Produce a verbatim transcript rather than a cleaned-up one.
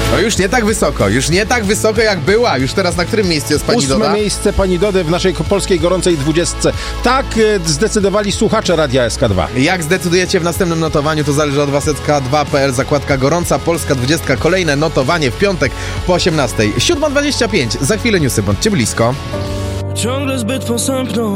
No już nie tak wysoko, już nie tak wysoko jak była. Już teraz na którym miejscu jest pani Ósme Doda? miejsce pani Dody w naszej polskiej gorącej dwudziestce. Tak e, zdecydowali słuchacze Radia S K dwa. Jak zdecydujecie w następnym notowaniu, to zależy od was. S K dwa kropka p l, zakładka gorąca Polska dwudziestka. Kolejne notowanie w piątek po osiemnastej. siódma dwadzieścia pięć. Za chwilę newsy, bądźcie blisko. Ciągle zbyt posępną